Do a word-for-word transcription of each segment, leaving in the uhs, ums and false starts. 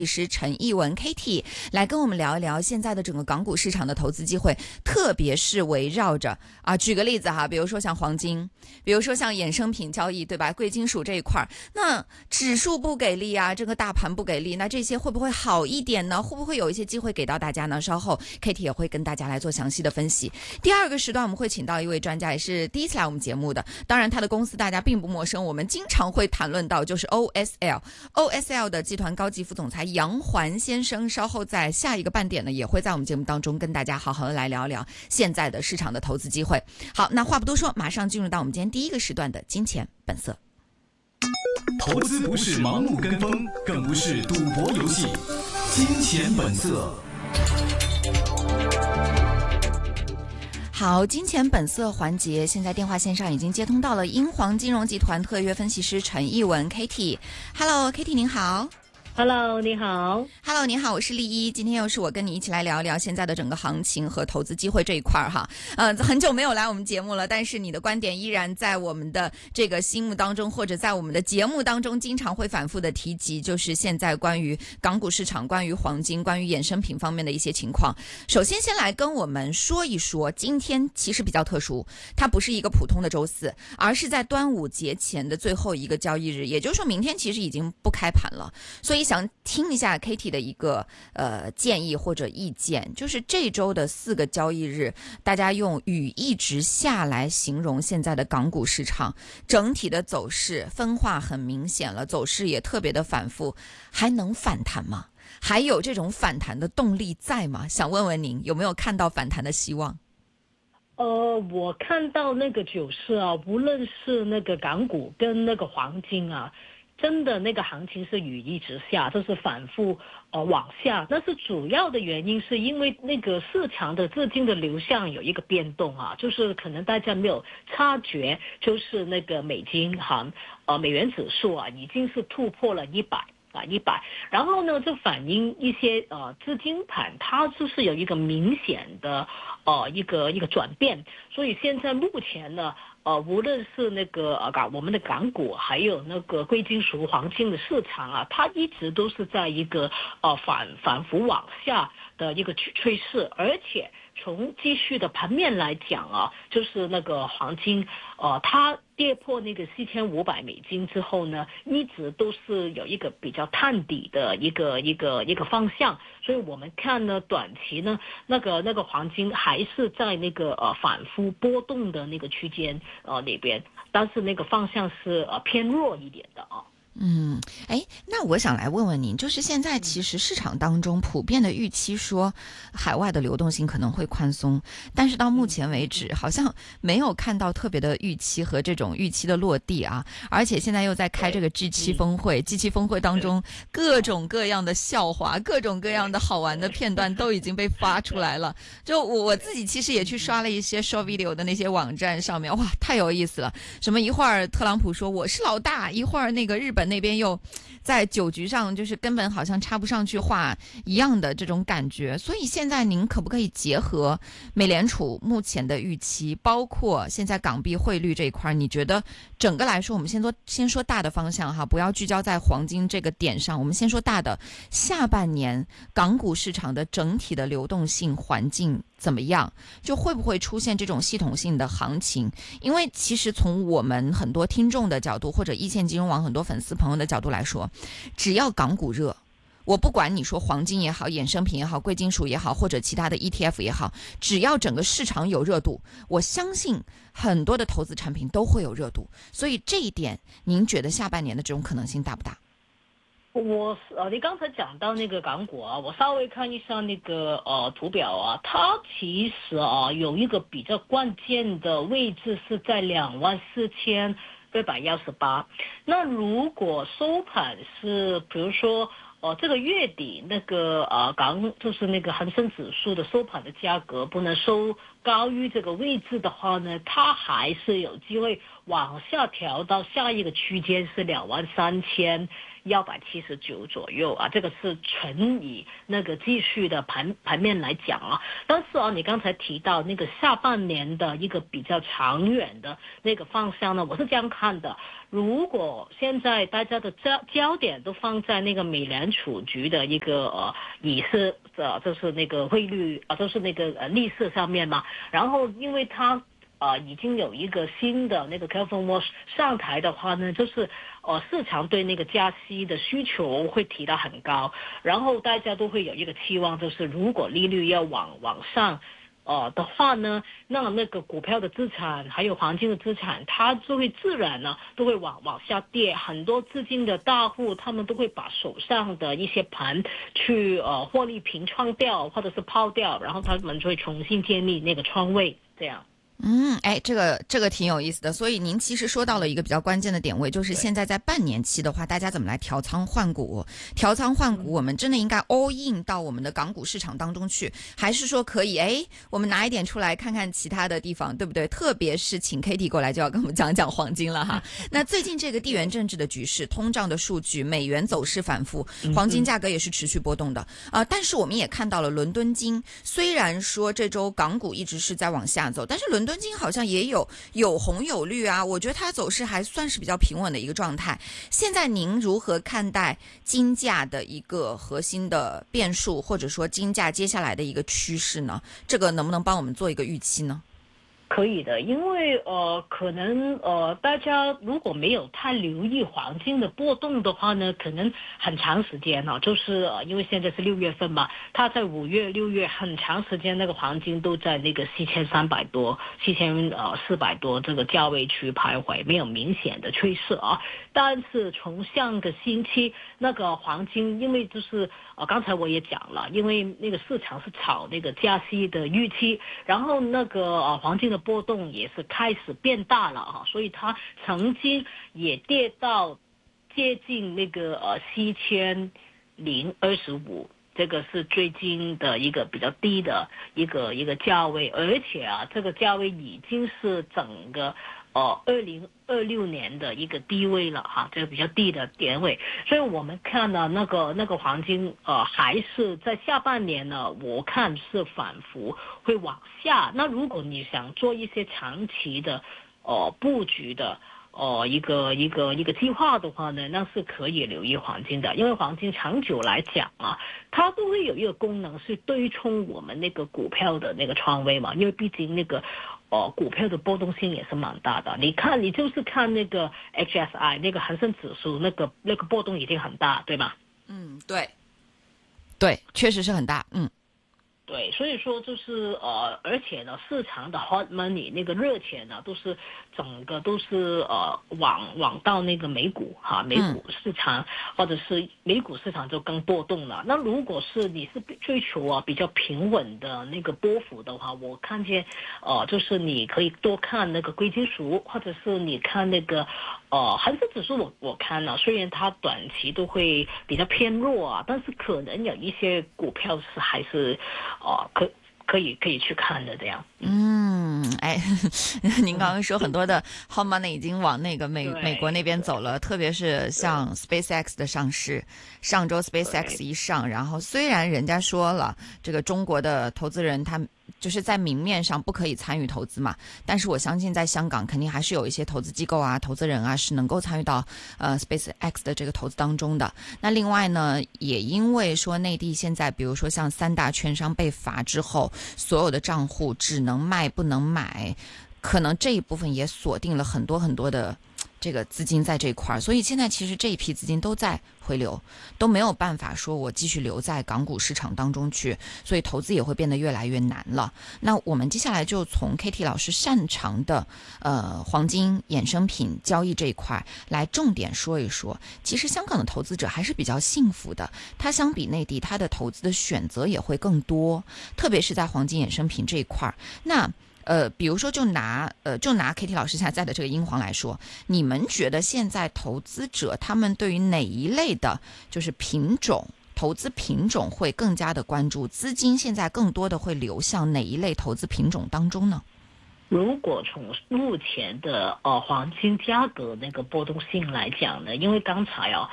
师陈艺文 Kitty 来跟我们聊一聊现在的整个港股市场的投资机会，特别是围绕着啊，举个例子哈，比如说像黄金，比如说像衍生品交易，对吧？贵金属这一块，那指数不给力啊，这个大盘不给力，那这些会不会好一点呢？会不会有一些机会给到大家呢？稍后 Kitty 也会跟大家来做详细的分析。第二个时段我们会请到一位专家，也是第一次来我们节目的，当然他的公司大家并不陌生，我们经常会谈论到就是 O S L，O S L 的集团高级副总裁杨环先生，稍后在下一个半点呢，也会在我们节目当中跟大家好好的来聊聊现在的市场的投资机会。好，那话不多说，马上进入到我们今天第一个时段的金钱本色。 投资不是盲目跟风，更不是赌博游戏。金钱本色。 好，金钱本色环节，现在电话线上已经接通到了英皇金融集团特约分析师陈艺文 Kitty。Hello Kitty 您好。 Hello， 你好。 Hello， 你好，我是丽一。今天又是我跟你一起来聊一聊现在的整个行情和投资机会这一块哈。呃，很久没有来我们节目了，但是你的观点依然在我们的这个心目当中，或者在我们的节目当中，经常会反复的提及，就是现在关于港股市场、关于黄金、关于衍生品方面的一些情况。首先，先来跟我们说一说，今天其实比较特殊，它不是一个普通的周四，而是在端午节前的最后一个交易日，也就是说明天其实已经不开盘了，所以想听一下 Kitty 的一个呃建议或者意见，就是这周的四个交易日，大家用雨一直下来形容现在的港股市场整体的走势分化很明显了，走势也特别的反复，还能反弹吗？还有这种反弹的动力在吗？想问问您有没有看到反弹的希望？ 呃，我看到那个走势啊，无论是那个港股跟那个黄金啊，真的那个行情是雨一直下，就是反复呃往下。但是主要的原因是因为那个市场的资金的流向有一个变动啊，就是可能大家没有察觉，就是那个美金哈呃美元指数啊已经是突破了一百。啊，一百，然后呢，就反映一些呃资金盘，它就是有一个明显的呃一个一个转变，所以现在目前呢，呃，无论是那个呃港我们的港股，还有那个贵金属黄金的市场啊，它一直都是在一个呃反反复往下的一个趋势，而且从继续的盘面来讲啊，就是那个黄金，呃，它跌破那个四千五百美金之后呢，一直都是有一个比较探底的一个一个一个方向，所以我们看呢，短期呢，那个那个黄金还是在那个呃反复波动的那个区间呃那边，但是那个方向是呃偏弱一点的啊。 嗯，哎，那我想来问问您，就是现在其实市场当中普遍的预期说海外的流动性可能会宽松，但是到目前为止好像没有看到特别的预期和这种预期的落地啊，而且现在又在开这个 G 七 峰会 ，G 七 峰会当中各种各样的笑话、各种各样的好玩的片段都已经被发出来了。就我我自己其实也去刷了一些 short video 的那些网站上面，哇，太有意思了！什么一会儿特朗普说我是老大，一会儿那个日本那边又在酒局上就是根本好像插不上去话一样的这种感觉，所以现在您可不可以结合美联储目前的预期，包括现在港币汇率这一块，你觉得整个来说，我们先说先说大的方向哈，不要聚焦在黄金这个点上，我们先说大的，下半年港股市场的整体的流动性环境怎么样？就会不会出现这种系统性的行情？因为其实从我们很多听众的角度，或者一线金融网很多粉丝朋友的角度来说，只要港股热，我不管你说黄金也好，衍生品也好，贵金属也好，或者其他的 E T F 也好，只要整个市场有热度，我相信很多的投资产品都会有热度。所以这一点，您觉得下半年的这种可能性大不大？ 我呃，你刚才讲到那个港股啊，我稍微看一下那个呃图表啊，它其实啊有一个比较关键的位置是在两万四千六百幺十八。那如果收盘是比如说呃这个月底那个呃港就是那个恒生指数的收盘的价格不能收高于这个位置的话呢，它还是有机会往下调到下一个区间是两万三千幺百七十九左右啊，这个是纯以那个继续的盘盘面来讲啊。但是啊，你刚才提到那个下半年的一个比较长远的那个方向呢，我是这样看的。如果现在大家的焦焦点都放在那个美联储局的一个呃议事呃就是那个汇率啊、呃，就是那个呃利息上面嘛，然后因为它呃已经有一个新的那个 Kevin Walsh 上台的话呢，就是呃市场对那个加息的需求会提到很高，然后大家都会有一个期望，就是如果利率要往往上呃的话呢，那那个股票的资产还有黄金的资产，它就会自然呢都会往往下跌。很多资金的大户，他们都会把手上的一些盘去呃获利平仓掉，或者是抛掉，然后他们就会重新建立那个仓位，这样。 嗯，哎，这个这个挺有意思的。所以您其实说到了一个比较关键的点位，就是现在在半年期的话，大家怎么来调仓换股？调仓换股，我们真的应该 all in 到我们的港股市场当中去，还是说可以？哎，我们拿一点出来看看其他的地方，对不对？特别是请 Katie 过来就要跟我们讲讲黄金了哈。那最近这个地缘政治的局势、通胀的数据、美元走势反复，黄金价格也是持续波动的啊、呃。但是我们也看到了伦敦金，虽然说这周港股一直是在往下走，但是伦敦金好像也有有红有绿啊，我觉得它走势还算是比较平稳的一个状态。现在您如何看待金价的一个核心的变数，或者说金价接下来的一个趋势呢？这个能不能帮我们做一个预期呢？ 可以的，因为呃，可能呃，大家如果没有太留意黄金的波动的话呢，可能很长时间呢、啊，就是呃，因为现在是六月份嘛，它在五月、六月很长时间那个黄金都在那个四千三百多、四千呃四百多这个价位区徘徊，没有明显的趋势啊。但是从上个星期那个黄金，因为就是呃刚才我也讲了，因为那个市场是炒那个加息的预期，然后那个呃黄金的波动也是开始变大了啊，所以它曾经也跌到接近那个呃七千零二十五，这个是最近的一个比较低的一个一个价位，而且啊，这个价位已经是整个呃二零二六年的一个低位了哈，这个比较低的点位，所以我们看呢，那个那个黄金呃还是在下半年呢，我看是反复会往下。那如果你想做一些长期的呃布局的呃一个一个一个计划的话呢，那是可以留意黄金的，因为黄金长久来讲啊，它都会有一个功能是对冲我们那个股票的那个仓位嘛，因为毕竟那个哦，股票的波动性也是蛮大的。你看，你就是看那个 H S I 那个恒生指数，那个那个波动已经很大，对吗？ 嗯，对，对，确实是很大。嗯， 对，所以说就是呃，而且呢，市场的 hot money 那个热钱呢，都是整个都是呃往往到那个美股哈，美股市场、嗯、或者是美股市场就更波动了。那如果是你是追求啊比较平稳的那个波幅的话，我看见呃就是你可以多看那个贵金属，或者是你看那个呃恒生指数我我看了，虽然它短期都会比较偏弱啊，但是可能有一些股票是还是哦，可可以可以去看的这样。 嗯，哎，您刚刚说很多的 hot money 已经往那个美美国那边走了，特别是像 SpaceX 的上市，上周 SpaceX 一上，然后虽然人家说了这个中国的投资人他就是在明面上不可以参与投资嘛，但是我相信在香港肯定还是有一些投资机构啊、投资人啊是能够参与到呃 SpaceX 的这个投资当中的。那另外呢，也因为说内地现在比如说像三大券商被罚之后，所有的账户只能卖不能买，可能这一部分也锁定了很多很多的这个资金在这块儿，所以现在其实这一批资金都在回流，都没有办法说我继续留在港股市场当中去，所以投资也会变得越来越难了。那我们接下来就从 Katie 老师擅长的呃黄金衍生品交易这一块来重点说一说。其实香港的投资者还是比较幸福的，它相比内地，它的投资的选择也会更多，特别是在黄金衍生品这一块。那呃，比如说就拿呃就拿 Katie 老师现在在的这个英皇来说，你们觉得现在投资者他们对于哪一类的就是品种投资品种会更加的关注，资金现在更多的会流向哪一类投资品种当中呢？ 如果从目前的呃黄金价格那个波动性来讲呢，因为刚才啊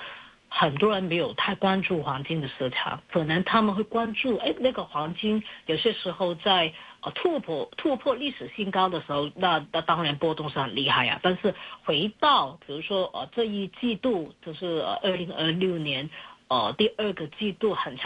很多人没有太关注黄金的市场，可能他们会关注，哎，那个黄金有些时候在呃突破突破历史新高的时候，那那当然波动是很厉害啊。但是回到比如说呃这一季度，就是呃二零二六年呃第二个季度很强。